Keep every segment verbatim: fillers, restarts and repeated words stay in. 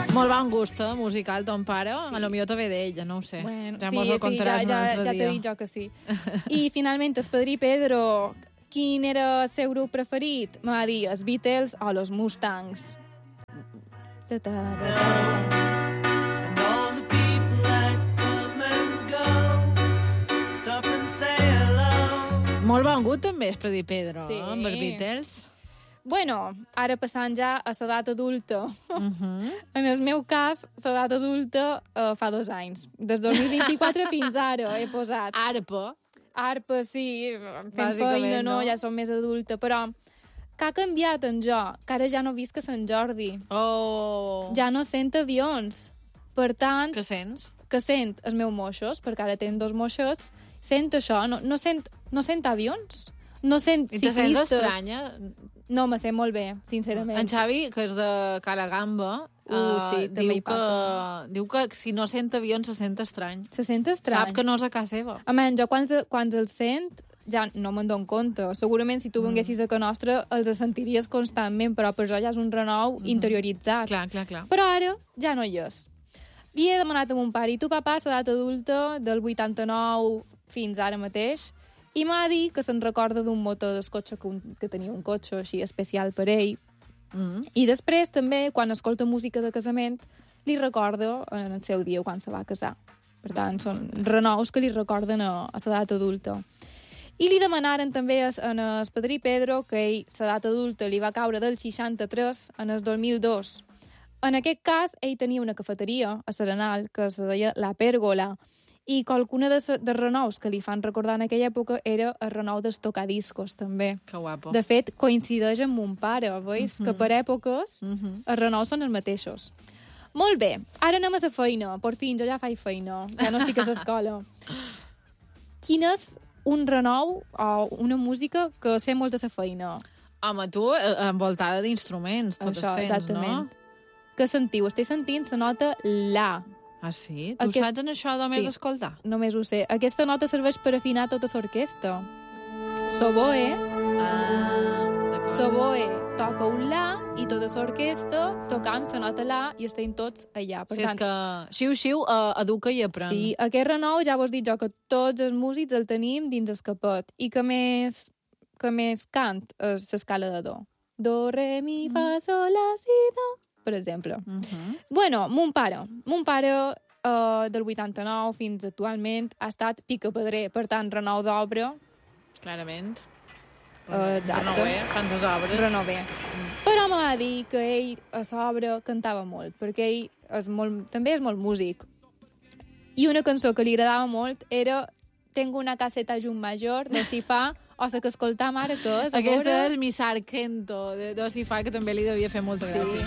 Molt bon gust, eh, musical, ton pare. Sí. A lo millor te ve d'ell, no ho sé. Bueno, ja sí, mos ho sí, contaràs ja, un ja, altre ja dia. t'he dit jo que sí. I finalment, el padrí Pedro, quin era el seu grup preferit? Me va dir, els Beatles o los Mustangs. Ta -ta -ta -ta -ta. Molt bon gust també és Padrí Pedro, Sí. eh, amb els Beatles. Bueno, ara passant ja a l'edat adulta. Uh -huh. En el meu cas, l'edat adulta uh, fa dos anys. Des dos mil vint-i-quatre fins ara he posat. Arpa. Arpa, sí, fent Bàsicament, feina, no? no? Ja som més adulta, però que ha canviat en jo, que ara ja no visc a Sant Jordi. Oh. Ja no sent avions. Per tant, Què sents? que sent els meus moixos, perquè ara tenen dos moixos, sent això, no, no, sent, no sent avions, no sent I te sents ciclistes. estranya? No, me sent molt bé, sincerament. En Xavi, que és de Caragamba, Uh, eh, sí, també diu, hi passa. que, diu que si no sent avions se sent estrany. Se sent estrany. Sap que no és a casa seva. A menys, jo quan, quan els sent ja no me'n dono compte. Segurament si tu vinguessis a casa nostra els sentiries constantment, però per jo ja és un renou mm -hmm. interioritzat. Clar, clar, clar. Però ara ja no hi és. Li he demanat a mon pare, i tu, papà, l'edat adulta del vuitanta-nou fins ara mateix, i m'ha dit que se'n recorda d'un motor del cotxe, que, un, que tenia un cotxe així especial per ell. Mm. I després, també, quan escolta música de casament, li recorda en el seu dia quan se va casar. Per tant, són renous que li recorden a, a l'edat adulta. I li demanaren també en el padrí Pedro que ell, l'edat adulta, li va caure del seixanta-tres en el dos mil dos. En aquest cas, ell tenia una cafeteria a Serenal que se deia La Pèrgola, i qualcuna de, de renous que li fan recordar en aquella època era el renou dels tocadiscos, també. Que guapo. De fet, coincideix amb mon pare, veus? Uh -huh. Que per èpoques Uh -huh. els renous són els mateixos. Molt bé, ara anem a la feina. Per fi, jo ja faig feina, ja no estic a l'escola. Quin és un renou o una música que sé molt de la feina? Home, tu, eh, envoltada d'instruments, tot Això, els temps, exactament. no? Què sentiu? Estic sentint la nota La. Ah, sí? Tu Aquest- saps en això només Sí. escoltar? Només ho sé. Aquesta nota serveix per afinar tota l'orquestra. S'oboe, Ah, d'acord. s'oboe toca un La i tota l'orquestra tocam la nota La i estem tots allà. Per Sí, és tant, que xiu-xiu uh, educa i aprèn. sí, aquest renou ja vos dic jo que tots els músics el tenim dins el capot i que més, que més cant és l'escala de do. Do, re, mi, fa, sol, la, si, do, per exemple. Uh -huh. Bueno, mon pare. Mon pare uh, del vuitanta-nou fins actualment ha estat picapedrer, per tant, renou d'obra, Clarament. uh, exacte. Renové, fan les obres. Renové. Però m'ha dit que ell a l'obra cantava molt, perquè ell és molt, també és molt músic. I una cançó que li agradava molt era Tengo una caseta a un major, de si fa, o la que escoltam ara, que és... a Aquesta veure- és Mi Sargento, de Dosifar, que també li devia fer molta Sí. gràcia.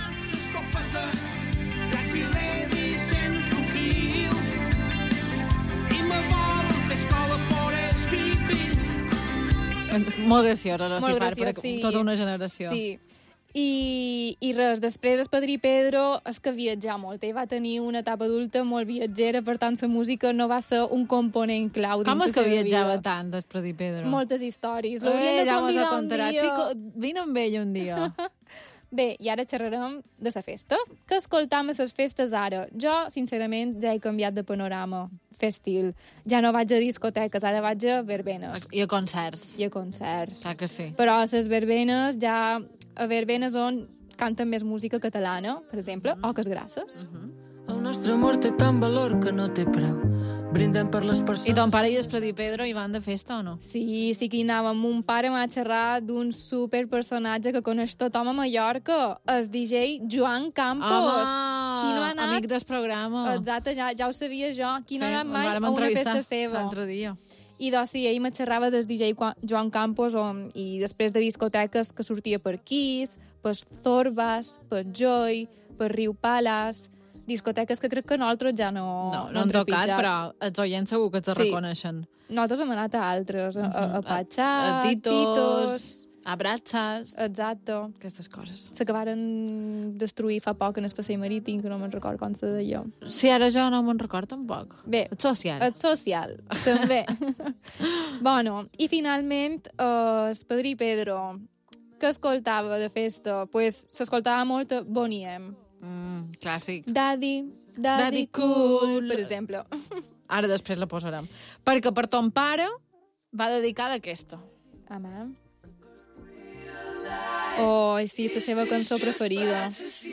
Molt graciosa, Molt Dosifar, graciós, perquè sí. tota una generació. Sí. I, I res, després el padrí Pedro és que viatjà molt. Ell va tenir una etapa adulta molt viatgera, per tant la música no va ser un component clau dins Com la és que seva viatjava vida. tant, el Padrí Pedro? Moltes històries. L'haurien de ja mos ha convidar un contarà. dia. Chico, vine amb ell un dia. Bé, i ara xerrarem de la festa. Què escoltam a les festes ara? Jo, sincerament, ja he canviat de panorama festil. Ja no vaig a discoteques, ara vaig a verbenes I a concerts. i a concerts. Clar que sí. Però a les verbenes ja... A verbenes on canten més música catalana, per exemple, mm. o que es grasses. Mm -hmm. El nostre amor té tant valor que no té preu. Brindem per les persones... I ton pare i el Padrí Pedro hi van de festa o no? Sí, sí que hi anàvem. Mon pare m'ha xerrat d'un superpersonatge que coneix tothom a Mallorca, el D J Joan Campos. Home, Qui no ha anat? amic del programa. Exacte, ja, ja ho sabia jo. Qui no ha anat el mai vàrem a una entrevistar festa seva? l'altre dia. I doncs sí, ell me xerrava del D J Qua- Joan Campos on, i després de discoteques que sortia per Kiss, per Zorbas, per Joy, per Riu Palace, discoteques que crec que nosaltres ja no, No, no hem han tocat, trepitjat. però els oients segur que te Sí. reconeixen. Nosaltres hem anat a altres, a, a, a a Patxà, Titos, Titos, a Bratxas, exacte. aquestes coses. S'acabaren destruir fa poc en el passeig marítim, que no me'n record com se deia. Sí, ara jo no me'n record tampoc. Bé, El social. el social, també. Bueno, i finalment, eh, el padrí Pedro, que escoltava de festa? Pues s'escoltava molt Boniem. Mm, clàssic. Daddy, daddy, Daddy cool, cool. per exemple. Ara després la posarem. Perquè per ton pare va dedicada a aquesta. Amam. Oh, sí, és la seva cançó preferida.